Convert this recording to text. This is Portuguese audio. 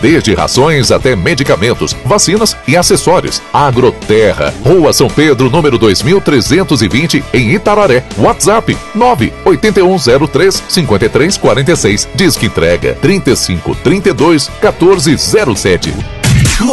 desde rações até medicamentos, vacinas e acessórios. Agroterra, Rua São Pedro, número 2320, em Itararé. WhatsApp 98103-5346. Disque entrega 3532-1407.